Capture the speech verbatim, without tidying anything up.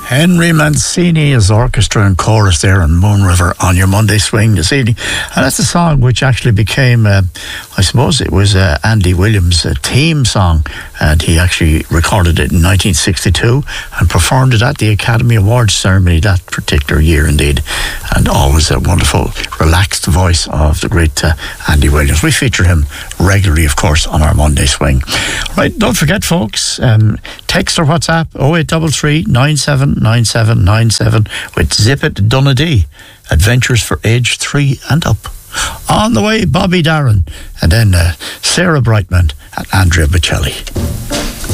Henry Mancini's orchestra and chorus there on Moon River on your Monday Swing this evening. And that's a song which actually became, uh, I suppose it was uh, Andy Williams' uh, theme song. And he actually recorded it in nineteen sixty-two and performed it at the Academy Awards ceremony that particular year indeed. And always a wonderful, relaxed voice of the great uh, Andy Williams. We feature him regularly, of course, on our Monday Swing. Right, don't forget, folks, um, text or WhatsApp oh eight three three, nine seven nine seven nine seven with Zip It Dunnadee. Adventures for age three and up. On the way, Bobby Darin, and then uh, Sarah Brightman and Andrea Bocelli.